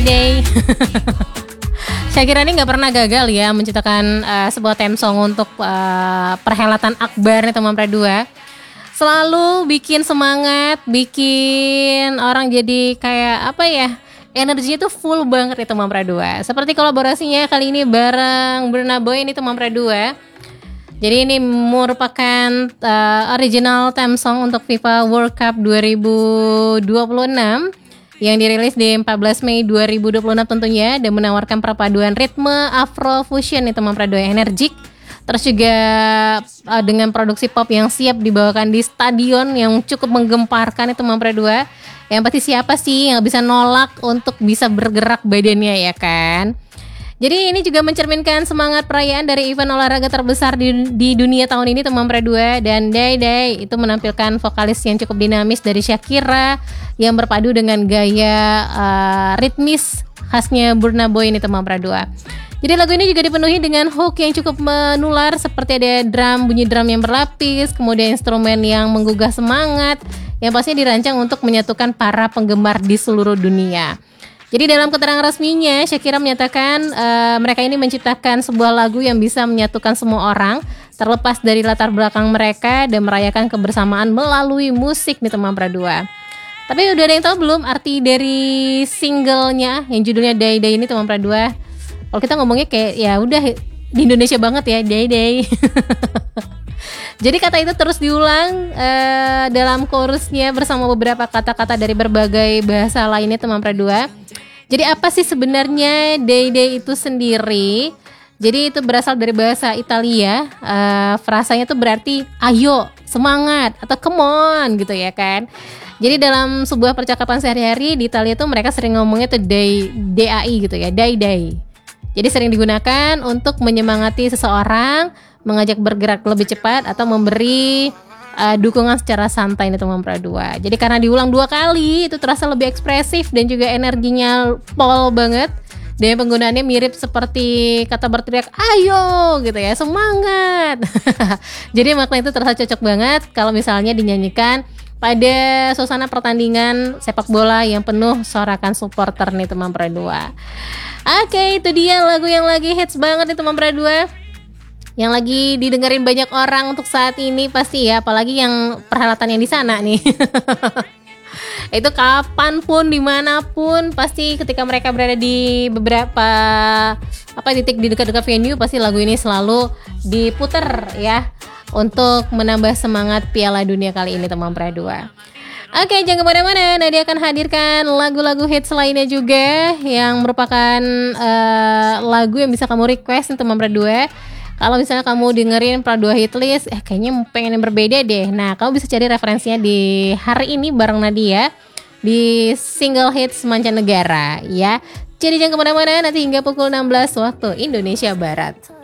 Day. Shakira ini nggak pernah gagal ya menciptakan sebuah theme song untuk perhelatan Akbar nih teman Pradua. Selalu bikin semangat, bikin orang jadi kayak apa ya, energinya tuh full banget itu teman Pradua. Seperti kolaborasinya kali ini bareng Burna Boy ini teman Pradua. Jadi ini merupakan original theme song untuk FIFA World Cup 2026 yang dirilis di 14 Mei 2026 tentunya, dan menawarkan perpaduan ritme Afro Fusion nih teman Pradua yang energik. Terus juga dengan produksi pop yang siap dibawakan di stadion yang cukup menggemparkan itu teman Pradua. Yang pasti siapa sih yang bisa nolak untuk bisa bergerak badannya ya kan. Jadi ini juga mencerminkan semangat perayaan dari event olahraga terbesar di dunia tahun ini teman Pradua. Dan Day Day itu menampilkan vokalis yang cukup dinamis dari Shakira yang berpadu dengan gaya ritmis khasnya Burna Boy ini teman Pradua. Jadi lagu ini juga dipenuhi dengan hook yang cukup menular, seperti ada bunyi drum yang berlapis, kemudian instrumen yang menggugah semangat, yang pastinya dirancang untuk menyatukan para penggemar di seluruh dunia. Jadi dalam keterangan resminya, Shakira menyatakan mereka ini menciptakan sebuah lagu yang bisa menyatukan semua orang, terlepas dari latar belakang mereka, dan merayakan kebersamaan melalui musik nih teman Pradua. Tapi udah ada yang tahu belum arti dari singlenya yang judulnya Day Day ini teman Pradua? Kalau kita ngomongnya kayak ya udah di Indonesia banget ya, Day Day. Jadi kata itu terus diulang dalam chorusnya bersama beberapa kata-kata dari berbagai bahasa lainnya teman Pradua. Jadi apa sih sebenarnya Day Day itu sendiri? Jadi itu berasal dari bahasa Italia. Frasanya tuh berarti ayo, semangat, atau come on gitu ya kan. Jadi dalam sebuah percakapan sehari-hari di Italia tuh mereka sering ngomongnya tuh DAI gitu ya, Day Day. Jadi sering digunakan untuk menyemangati seseorang, mengajak bergerak lebih cepat, atau memberi dukungan secara santai nih teman Pradua. Jadi karena diulang 2 kali itu terasa lebih ekspresif dan juga energinya pol banget. Dan penggunaannya mirip seperti kata berteriak ayo gitu ya, semangat. Jadi makna itu terasa cocok banget kalau misalnya dinyanyikan pada suasana pertandingan sepak bola yang penuh sorakan supporter nih teman Pradua. Oke, itu dia lagu yang lagi hits banget nih teman Pradua, yang lagi didengerin banyak orang untuk saat ini pasti ya, apalagi yang perhelatan yang di sana nih. Itu kapanpun, dimanapun, pasti ketika mereka berada di beberapa titik di dekat-dekat venue, pasti lagu ini selalu diputer ya, untuk menambah semangat Piala Dunia kali ini teman Pradua. Oke, jangan kemana-mana, Nadia akan hadirkan lagu-lagu hits lainnya juga yang merupakan lagu yang bisa kamu request teman Pradua. Kalau misalnya kamu dengerin Pradua Hitlist, kayaknya pengen yang berbeda deh. Nah, kamu bisa cari referensinya di hari ini bareng Nadia di Single Hits Mancanegara ya. Jadi jangan kemana-mana, nanti hingga pukul 16 waktu Indonesia Barat.